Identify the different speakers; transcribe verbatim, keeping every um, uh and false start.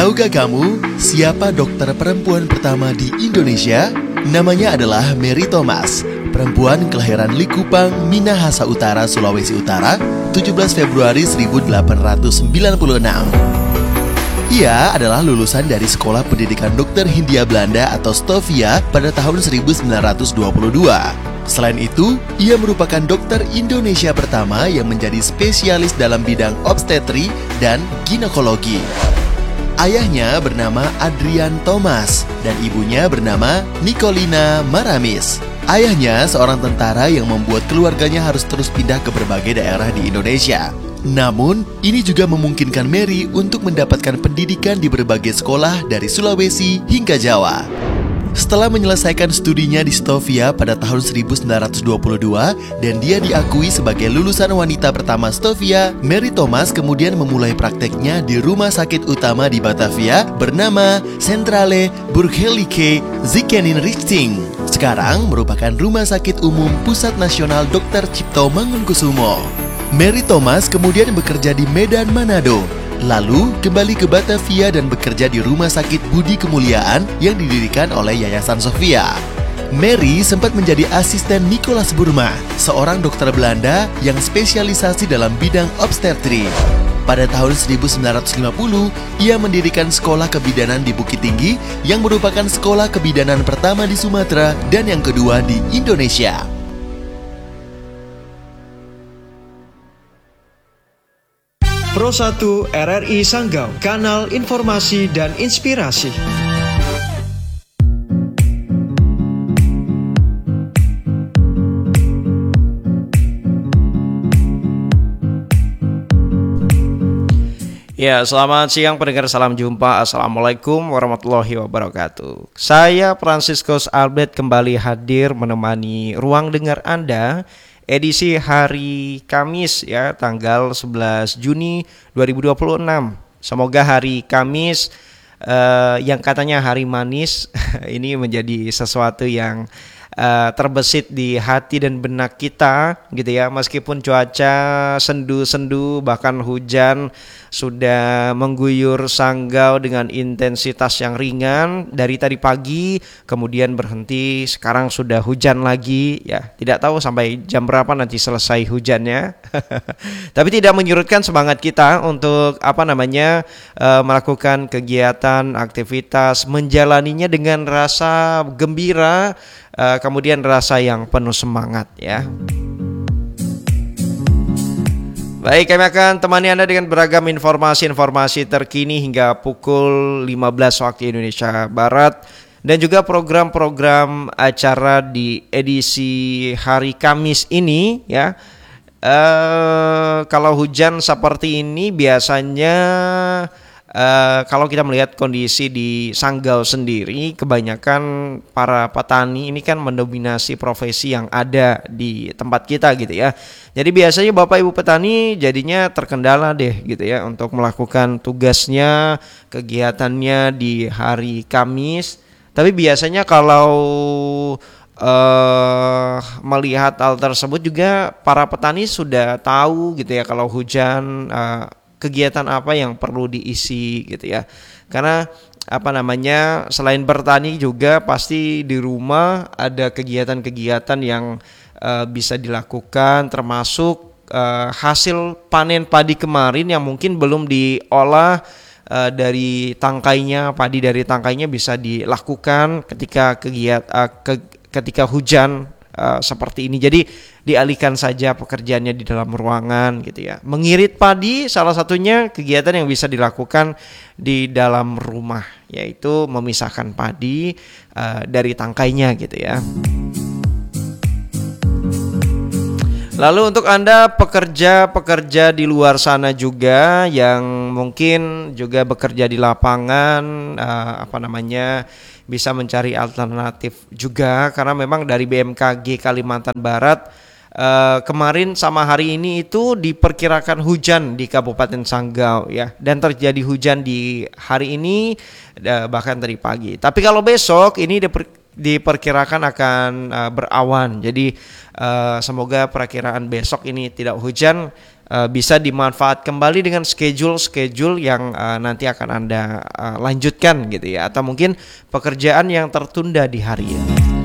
Speaker 1: Tahukah kamu siapa dokter perempuan pertama di Indonesia? Namanya adalah Mary Thomas, perempuan kelahiran Likupang, Minahasa Utara, Sulawesi Utara, tujuh belas Februari seribu delapan ratus sembilan puluh enam. Ia adalah lulusan dari Sekolah Pendidikan Dokter Hindia Belanda atau Stovia pada tahun seribu sembilan ratus dua puluh dua. Selain itu, ia merupakan dokter Indonesia pertama yang menjadi spesialis dalam bidang obstetri dan ginekologi. Ayahnya bernama Adrian Thomas dan ibunya bernama Nicolina Maramis. Ayahnya seorang tentara yang membuat keluarganya harus terus pindah ke berbagai daerah di Indonesia. Namun, ini juga memungkinkan Mary untuk mendapatkan pendidikan di berbagai sekolah dari Sulawesi hingga Jawa. Setelah menyelesaikan studinya di Stovia pada tahun seribu sembilan ratus dua puluh dua dan dia diakui sebagai lulusan wanita pertama Stovia, Mary Thomas kemudian memulai prakteknya di rumah sakit utama di Batavia bernama Centrale Burgerlijke Ziekenrichting. Sekarang merupakan Rumah Sakit Umum Pusat Nasional Dokter Cipto Mangunkusumo. Mary Thomas kemudian bekerja di Medan, Manado. Lalu kembali ke Batavia dan bekerja di Rumah Sakit Budi Kemuliaan yang didirikan oleh Yayasan Sofia. Mary sempat menjadi asisten Nicholas Burma, seorang dokter Belanda yang spesialisasi dalam bidang obstetri. Pada tahun seribu sembilan ratus lima puluh, ia mendirikan sekolah kebidanan di Bukit Tinggi yang merupakan sekolah kebidanan pertama di Sumatera dan yang kedua di Indonesia.
Speaker 2: Pro satu R R I Sanggau, kanal informasi dan inspirasi.
Speaker 3: Ya, selamat siang pendengar, salam jumpa. Assalamualaikum warahmatullahi wabarakatuh. Saya Franciscus Albert kembali hadir menemani ruang dengar Anda edisi hari Kamis ya, tanggal sebelas Juni dua ribu dua puluh enam. Semoga hari Kamis uh, yang katanya hari manis ini menjadi sesuatu yang Uh, terbesit di hati dan benak kita gitu ya. Meskipun cuaca sendu-sendu bahkan hujan sudah mengguyur Sanggau dengan intensitas yang ringan dari tadi pagi, kemudian berhenti, sekarang sudah hujan lagi ya. Tidak tahu sampai jam berapa nanti selesai hujannya. Tapi tidak menyurutkan semangat kita untuk apa namanya uh, melakukan kegiatan, aktivitas, menjalaninya dengan rasa gembira, Uh, kemudian rasa yang penuh semangat ya. Baik, kami akan temani Anda dengan beragam informasi-informasi terkini hingga pukul lima belas waktu Indonesia Barat dan juga program-program acara di edisi hari Kamis ini ya. Uh, kalau hujan seperti ini biasanya Uh, kalau kita melihat kondisi di Sanggau sendiri, kebanyakan para petani ini kan mendominasi profesi yang ada di tempat kita gitu ya. Jadi biasanya Bapak Ibu petani jadinya terkendala deh gitu ya untuk melakukan tugasnya, kegiatannya di hari Kamis. Tapi biasanya kalau uh, melihat hal tersebut juga para petani sudah tahu gitu ya kalau hujan uh, kegiatan apa yang perlu diisi gitu ya. Karena apa namanya, selain bertani juga pasti di rumah ada kegiatan-kegiatan yang uh, bisa dilakukan, termasuk uh, hasil panen padi kemarin yang mungkin belum diolah uh, dari tangkainya, padi dari tangkainya bisa dilakukan ketika kegiatan uh, ke, ketika hujan uh, seperti ini. Jadi dialihkan saja pekerjaannya di dalam ruangan gitu ya. Mengirit padi salah satunya kegiatan yang bisa dilakukan di dalam rumah, yaitu memisahkan padi uh, dari tangkainya gitu ya. Lalu untuk Anda pekerja-pekerja di luar sana juga yang mungkin juga bekerja di lapangan, uh, apa namanya, bisa mencari alternatif juga, karena memang dari B M K G Kalimantan Barat Uh, kemarin sama hari ini itu diperkirakan hujan di Kabupaten Sanggau ya, dan terjadi hujan di hari ini uh, bahkan tadi pagi. Tapi kalau besok ini diper, diperkirakan akan uh, berawan. Jadi uh, semoga perakiraan besok ini tidak hujan. uh, bisa dimanfaat kembali dengan schedule-schedule yang uh, nanti akan Anda uh, lanjutkan gitu ya, atau mungkin pekerjaan yang tertunda di harian.